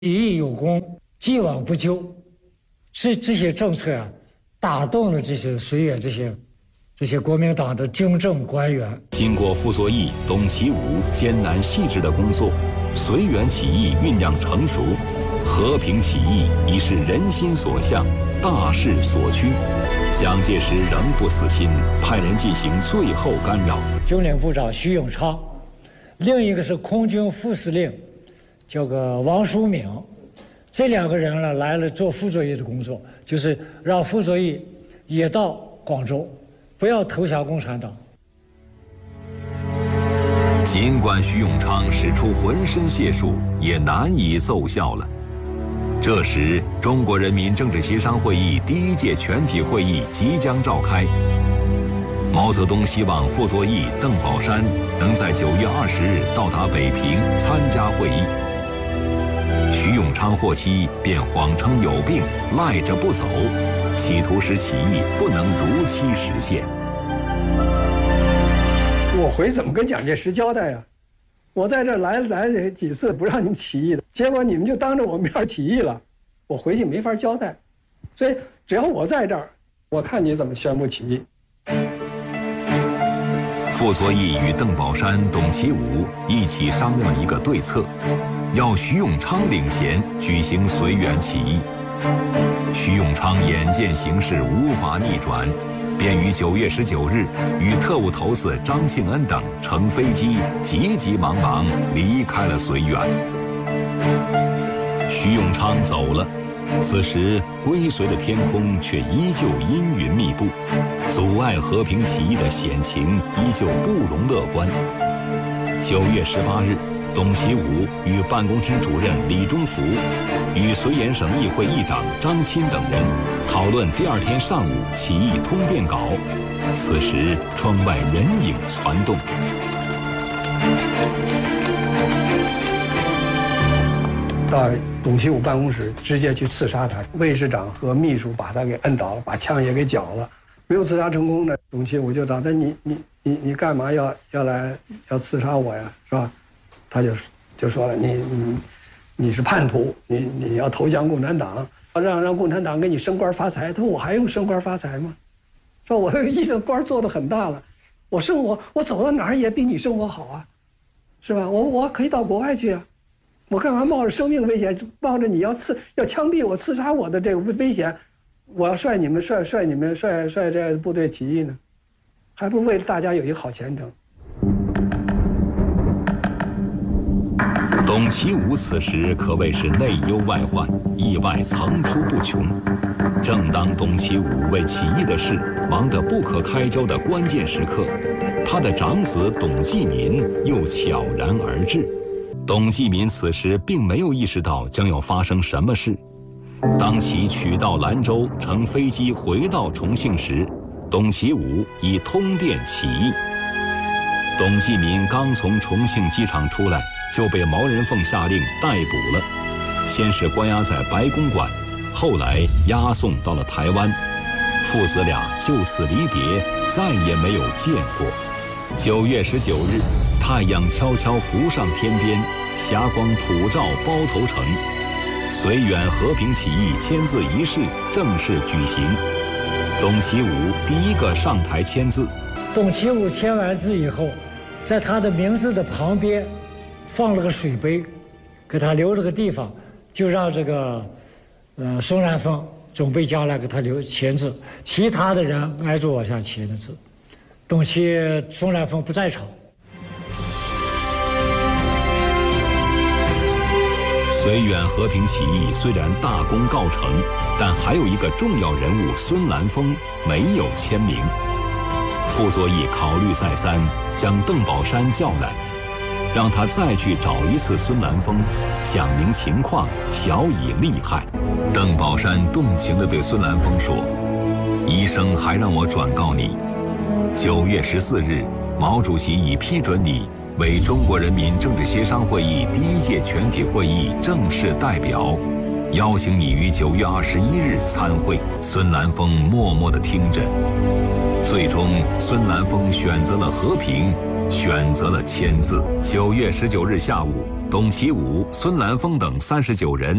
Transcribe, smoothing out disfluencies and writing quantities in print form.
起义有功，既往不咎，这些政策啊，打动了这些绥远这些国民党的军政官员。 经过傅作义、董其武艰难细致的工作，绥远起义酝酿成熟，和平起义已是人心所向，大势所趋。蒋介石仍不死心，派人进行最后干扰。 军令部长徐永昌，另一个是空军副司令，叫个王叔敏。这两个人呢来了做傅作义的工作，就是让傅作义也到广州，不要投降共产党。 尽管徐永昌使出浑身解数，也难以奏效了。这时，中国人民政治协商会议第1届全体会议即将召开。毛泽东希望傅作义、邓宝山能在9月20日到达北平参加会议。徐永昌获悉，便谎称有病，赖着不走，企图使起义不能如期实现。 我回怎么跟蒋介石交代呀？我在这来几次不让你们起义的，结果你们就当着我面起义了，我回去没法交代。所以只要我在这儿，我看你怎么宣布起义。 傅作义与邓宝山、董其武一起商量一个对策，要徐永昌领衔举行绥远起义。徐永昌眼见形势无法逆转，便于9月19日与特务头子张庆恩等乘飞机急急忙忙离开了绥远。徐永昌走了，此时归绥的天空却依旧阴云密布，阻碍和平起义的险情依旧不容乐观。9月18日，董其武与办公厅主任李中福与绥远省议会议长张钦等人讨论第2天上午起义通电稿。此时窗外人影攒动， 到董其武办公室直接去刺杀他，卫士长和秘书把他给摁倒了，把枪也给缴了，没有刺杀成功的。董其武就打他，你干嘛要刺杀我呀，是吧？他就说了，你是叛徒，你要投降共产党，让共产党给你升官发财。他说我还用升官发财吗？说我这个一个官做得很大了，我走到哪儿也比你生活好啊，是吧？我可以到国外去啊，我干嘛冒着生命危险，冒着你要枪毙我、刺杀我的这个危险，我要率这部队起义呢？还不是为了大家有一个好前程。 董其武此时可谓是内忧外患，意外层出不穷。正当董其武为起义的事忙得不可开交的关键时刻，他的长子董继民又悄然而至。董继民此时并没有意识到将要发生什么事。当其取道兰州，乘飞机回到重庆时，董其武已通电起义。董继民刚从重庆机场出来，就被毛人凤下令逮捕了，先是关押在白公馆，后来押送到了台湾。父子俩就此离别，再也没有见过。9月19日，太阳悄悄浮上天边，霞光普照包头城。绥远和平起义签字仪式正式举行，董其武第一个上台签字。 董其武签完字以后，在他的名字的旁边放了个水杯，给他留了个地方，就让这个松南峰准备将来给他签字，其他的人挨着往下签的字。松南峰不在场。 绥远和平起义虽然大功告成，但还有一个重要人物孙兰峰没有签名。傅作义考虑再三，将邓宝山叫来，让他再去找一次孙兰峰，讲明情况，晓以利害。邓宝山动情地对孙兰峰说：“医生还让我转告你，9月14日，毛主席已批准你为中国人民政治协商会议第1届全体会议正式代表，邀请你于9月21日参会。”孙兰峰默默地听着。最终，孙兰峰选择了和平， 选择了签字。9月19日下午，董其武、孙兰峰等39人